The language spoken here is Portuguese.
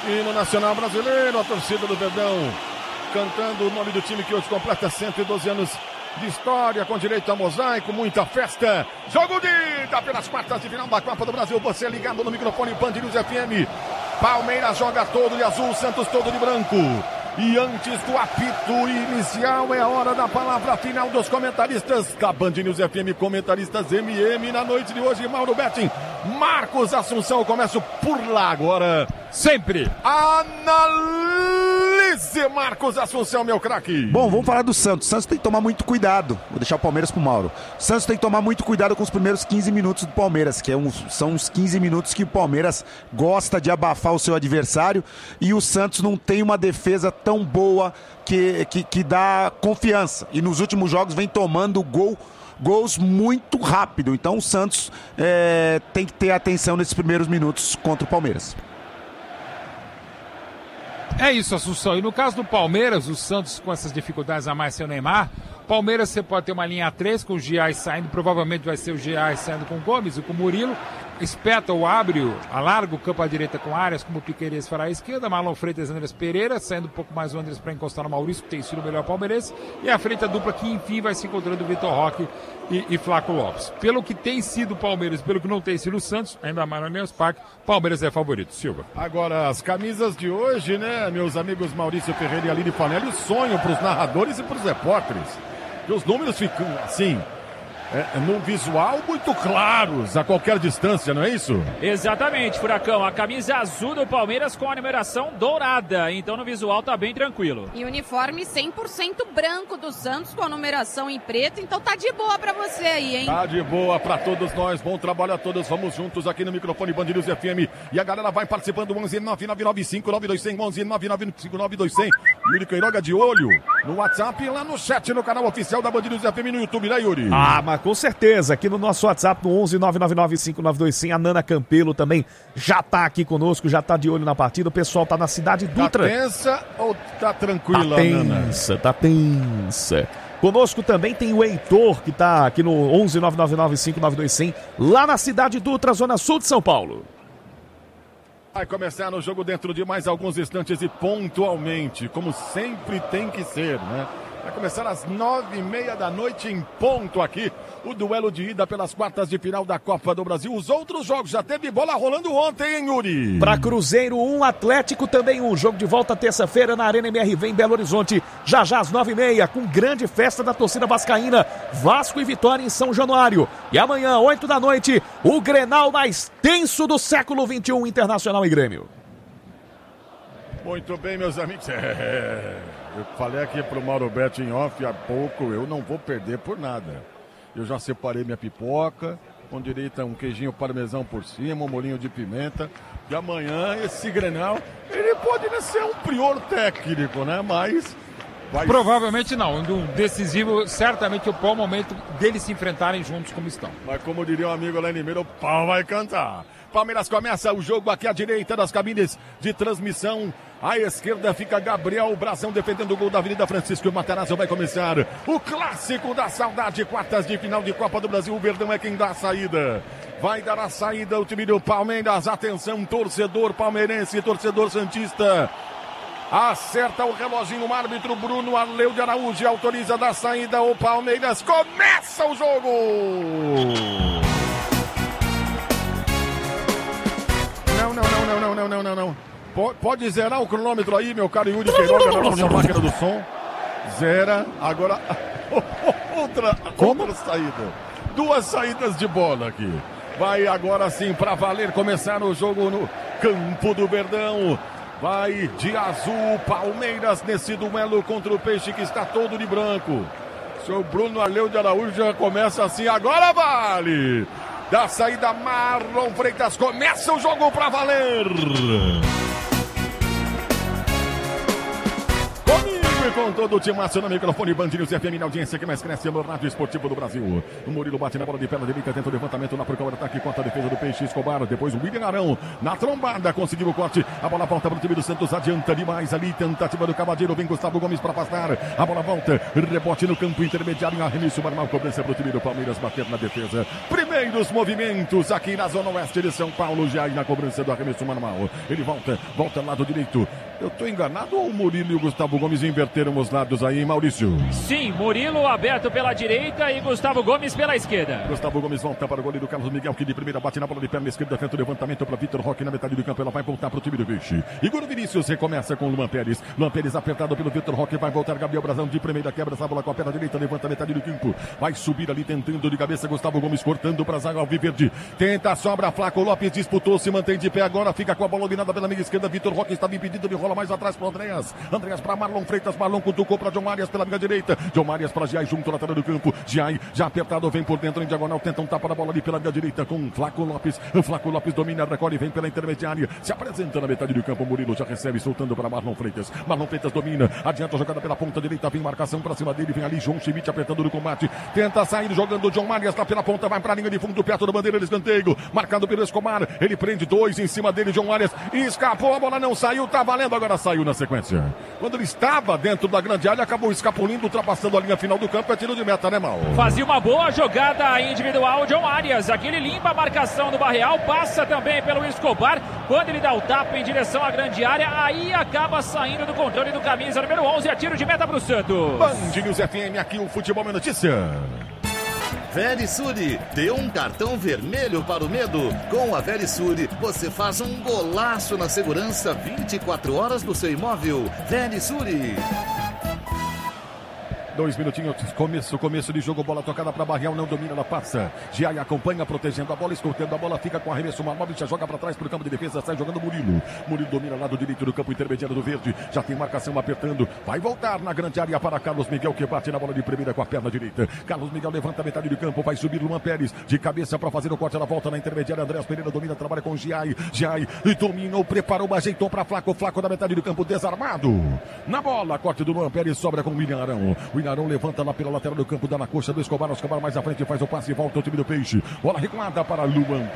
Hino nacional brasileiro, a torcida do Verdão cantando o nome do time que hoje completa 112 anos de história, com direito a mosaico, muita festa. Jogo de ida pelas quartas de final da Copa do Brasil. Você ligado no microfone Band News FM. Palmeiras joga todo de azul, Santos todo de branco. E antes do apito inicial, é a hora da palavra final dos comentaristas da Band News FM, comentaristas MM na noite de hoje. Mauro Betting, Marcos Assunção, eu começo por lá agora. Sempre. Analise, Marcos Assunção, meu craque. Bom, vamos falar do Santos. O Santos tem que tomar muito cuidado. Vou deixar o Palmeiras pro Mauro. O Santos tem que tomar muito cuidado com os primeiros 15 minutos do Palmeiras, que são os 15 minutos que o Palmeiras gosta de abafar o seu adversário, e o Santos não tem uma defesa tão boa que dá confiança. E nos últimos jogos vem tomando gols muito rápido. Então o Santos tem que ter atenção nesses primeiros minutos contra o Palmeiras. É isso, Assunção. E no caso do Palmeiras, o Santos com essas dificuldades a mais sem o Neymar, Palmeiras você pode ter uma linha A3 com o Giai saindo, provavelmente vai ser o Giai saindo com o Gomes e com o Murilo. Espeta ou abre, alarga o campo à direita com Arias, como o Piquerez fará à esquerda, Marlon Freitas e Andrés Pereira, saindo um pouco mais o Andrés para encostar no Maurício, que tem sido o melhor palmeirense, e a frente a dupla que enfim vai se encontrando Vitor Roque e Flaco Lopes. Pelo que tem sido o Palmeiras, pelo que não tem sido o Santos, ainda mais no Allianz Parque, Palmeiras é favorito. Silva. Agora, as camisas de hoje, né, meus amigos Maurício Ferreira e Aline Fanelli, sonham para os narradores e para os repórteres. E os números ficam assim, num visual muito claros a qualquer distância, não é isso? Exatamente, Furacão. A camisa azul do Palmeiras com a numeração dourada. Então no visual tá bem tranquilo. E uniforme 100% branco do Santos com a numeração em preto. Então tá de boa pra você aí, hein? Tá de boa pra todos nós. Bom trabalho a todos. Vamos juntos aqui no microfone Band News FM. E a galera vai participando. 11-999-5-9200. 11-999-5-9200. Yuri Queiroga de olho no WhatsApp e lá no chat, no canal oficial da Band News FM no YouTube, né, Yuri? Ah, mas com certeza, aqui no nosso WhatsApp, no 11-999-59200, a Nana Campelo também já tá aqui conosco, já tá de olho na partida, o pessoal tá na Cidade Dutra. Tá tensa ou tá tranquila, Nana? Tá tensa. Conosco também tem o Heitor, que tá aqui no 11-999-59200, lá na Cidade Dutra, Zona Sul de São Paulo. Vai começar no jogo dentro de mais alguns instantes e pontualmente, como sempre tem que ser, né? Vai começar às 9h30 da noite em ponto aqui, o duelo de ida pelas quartas de final da Copa do Brasil. Os outros jogos, já teve bola rolando ontem, hein, Yuri? Pra Cruzeiro 1, Atlético também 1. Jogo de volta terça-feira na Arena MRV em Belo Horizonte. Já às 9h30, com grande festa da torcida vascaína. Vasco e Vitória em São Januário. E amanhã, 8 da noite, o Grenal mais tenso do século XXI, Internacional e Grêmio. Muito bem, meus amigos. Eu falei aqui pro Mauro Betti em off há pouco, eu não vou perder por nada. Eu já separei minha pipoca, com direito a um queijinho parmesão por cima, um molhinho de pimenta. E amanhã esse Grenal, ele pode ser um prior técnico, né? Mas... provavelmente não, um decisivo, certamente o bom momento deles se enfrentarem juntos como estão. Mas como diria um amigo lá em Limeira, o pau vai cantar. Palmeiras começa o jogo aqui à direita das cabines de transmissão. À esquerda fica Gabriel Brazão defendendo o gol da Avenida Francisco. E o Matarazzo vai começar o clássico da saudade. Quartas de final de Copa do Brasil. O Verdão é quem dá a saída. Vai dar a saída o time do Palmeiras. Atenção, torcedor palmeirense, torcedor santista. Acerta o reloginho, o árbitro Bruno Arleu de Araújo autoriza da saída o Palmeiras. Começa o jogo! Não. Pode zerar o cronômetro aí, meu caro Yuri Queiroga, na nossa máquina do som. Zera. Agora, outra saída. Duas saídas de bola aqui. Vai agora sim para valer começar o jogo no campo do Verdão. Vai de azul Palmeiras nesse duelo contra o Peixe que está todo de branco. O senhor Bruno Arleu de Araújo já começa assim. Agora vale! Da saída Marlon Freitas, começa o jogo para valer. Comigo e com todo o timaço no microfone, Band News FM, na audiência que mais cresce no rádio esportivo do Brasil. O Murilo bate na bola de perna direita, tenta o levantamento na procura do ataque, corta a defesa do Peixe Escobar. Depois o William Arão na trombada, conseguiu o corte. A bola volta para o time do Santos, adianta demais ali. Tentativa do Cavadeiro, vem Gustavo Gomes para afastar. A bola volta, rebote no campo intermediário, arremesso normal, cobrança para o time do Palmeiras bater na defesa. Primeiros movimentos aqui na Zona Oeste de São Paulo, já aí na cobrança do arremesso manual. Ele volta lado direito. Eu tô enganado ou o Murilo e o Gustavo Gomes inverteram os lados aí, Maurício? Sim, Murilo aberto pela direita e Gustavo Gomes pela esquerda. Gustavo Gomes volta para o goleiro Carlos Miguel, que de primeira bate na bola de perna esquerda, tenta o levantamento para Vitor Roque na metade do campo, ela vai voltar para o time do Peixe. Igor Vinícius recomeça com o Luan Pérez. Luan Pérez apertado pelo Vitor Roque, vai voltar Gabriel Brazão de primeira, quebra essa bola com a perna direita, levanta a metade do campo, vai subir ali tentando de cabeça, Gustavo Gomes cortando para a zaga alviverde, tenta, sobra, Flaco Lopes disputou, se mantém de pé agora, fica com a bola dominada pela meia esquerda, Vitor Roque estava impedido, ele rola mais atrás para o Andréas para Marlon Freitas, Marlon cutucou para John Marias pela meia direita, John Marias para Giai junto na lateral do campo, Giai já apertado, vem por dentro em diagonal, tenta um tapa na bola ali pela meia direita com Flaco Lopes, o Flaco Lopes domina, recolhe, vem pela intermediária, se apresenta na metade do campo, Murilo já recebe, soltando para Marlon Freitas domina, adianta a jogada pela ponta direita, vem marcação para cima dele, vem ali João Schmidt apertando no combate, tenta sair jogando John Marias lá pela ponta, vai para a linha de fundo, perto da bandeira de escanteio, marcado pelo Escobar, ele prende dois em cima dele, John Marias, escapou, a bola não saiu, tá valendo, agora saiu na sequência. Quando ele estava dentro da grande área, acabou escapulindo, ultrapassando a linha final do campo, é tiro de meta, né, Mal? Fazia uma boa jogada individual, John Arias, aqui ele limpa a marcação do Barreal, passa também pelo Escobar, quando ele dá o tapa em direção à grande área, aí acaba saindo do controle do camisa número 11, é tiro de meta pro Santos. Band News FM, aqui o Futebol é Notícia. Verisure, dê um cartão vermelho para o medo. Com a Verisure, você faz um golaço na segurança 24 horas do seu imóvel. Verisure. 2 minutinhos, começo de jogo, bola tocada para Barreal, não domina, ela passa. Giai acompanha, protegendo a bola, escortando a bola, fica com arremesso, Marmovic já joga para trás para o campo de defesa, sai jogando Murilo. Murilo domina lado direito do campo intermediário do verde, já tem marcação apertando, vai voltar na grande área para Carlos Miguel, que bate na bola de primeira com a perna direita. Carlos Miguel levanta a metade do campo, vai subir Luan Pérez, de cabeça para fazer o corte, ela volta na intermediária, Andréas Pereira domina, trabalha com Giai, dominou, preparou, ajeitou para Flaco da metade do campo, desarmado. Na bola, corte do Luan Pérez, sobra com o William Arão. Arão levanta lá pela lateral do campo, dá na coxa do Escobar mais à frente, faz o passe e volta o time do Peixe. Bola recuada para Luan